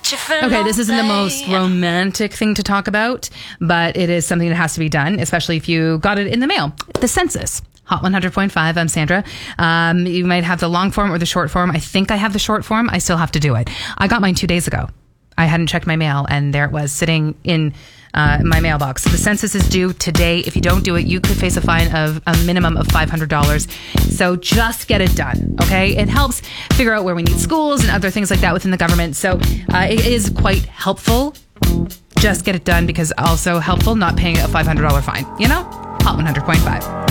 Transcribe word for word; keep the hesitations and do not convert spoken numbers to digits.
Okay, this isn't the most romantic thing to talk about, but it is something that has to be done, especially if you got it in the mail. The census. Hot one hundred point five, I'm Sandra. Um, you might have the long form or the short form. I think I have the short form. I still have to do it. I got mine two days ago. I hadn't checked my mail, and there it was sitting in uh, my mailbox. The census is due today. If you don't do it, you could face a fine of a minimum of five hundred dollars. So just get it done, okay? It helps figure out where we need schools and other things like that within the government. So uh, it is quite helpful. Just get it done, because also helpful not paying a five hundred dollars fine, you know? Hot one hundred point five.